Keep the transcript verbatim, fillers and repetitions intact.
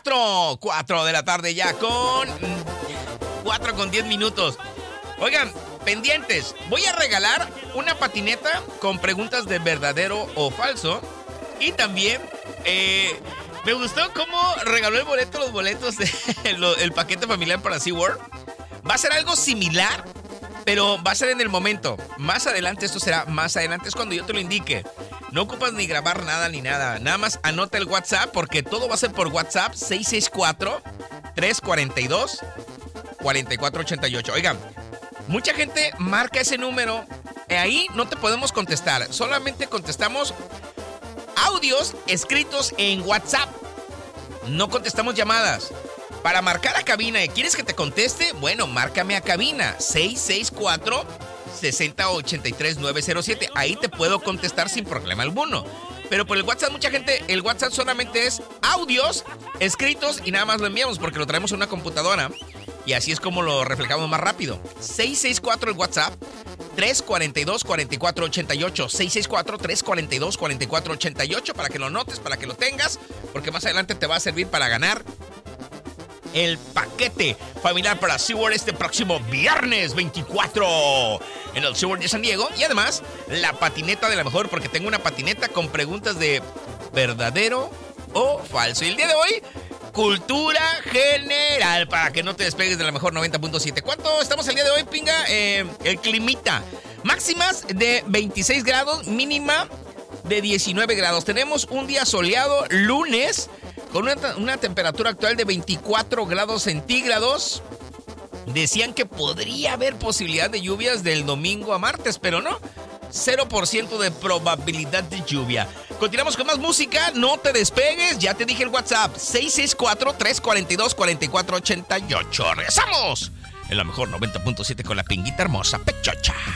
cuatro. cuatro de la tarde ya con... cuatro con diez minutos. Oigan, pendientes. Voy a regalar una patineta con preguntas de verdadero o falso. Y también... Eh, me gustó cómo regaló el boleto, los boletos, de, el, el paquete familiar para SeaWorld. Va a ser algo similar, pero va a ser en el momento. Más adelante, esto será más adelante, es cuando yo te lo indique. No ocupas ni grabar nada ni nada. Nada más anota el WhatsApp, porque todo va a ser por WhatsApp. seis seis cuatro, tres cuatro dos, cuatro cuatro ocho ocho. Oigan, mucha gente marca ese número. Ahí no te podemos contestar. Solamente contestamos audios escritos en WhatsApp. No contestamos llamadas. Para marcar a cabina, ¿quieres que te conteste? Bueno, márcame a cabina seis seis cuatro, seis cero ocho tres, nueve cero siete. Ahí te puedo contestar sin problema alguno. Pero por el WhatsApp, mucha gente, el WhatsApp solamente es audios escritos y nada más lo enviamos porque lo traemos en una computadora. Y así es como lo reflejamos más rápido. seis seis cuatro el WhatsApp, tres cuatro dos, cuatro cuatro ocho ocho. seis seis cuatro, tres cuatro dos, cuatro cuatro ocho ocho para que lo notes, para que lo tengas, porque más adelante te va a servir para ganar el paquete familiar para SeaWorld este próximo viernes veinticuatro en el SeaWorld de San Diego. Y además, la patineta de la mejor, porque tengo una patineta con preguntas de verdadero o falso. Y el día de hoy, cultura general, para que no te despegues de la mejor noventa punto siete. ¿Cuánto estamos el día de hoy, pinga? Eh, el climita. Máximas de veintiséis grados, mínima de diecinueve grados. Tenemos un día soleado, lunes, con una, una temperatura actual de veinticuatro grados centígrados. Decían que podría haber posibilidad de lluvias del domingo a martes, pero no. cero por ciento de probabilidad de lluvia. Continuamos con más música, no te despegues. Ya te dije el WhatsApp, seis seis cuatro, tres cuatro dos, cuatro cuatro ocho ocho. Regresamos en la mejor noventa punto siete con la pinguita hermosa Pechocha.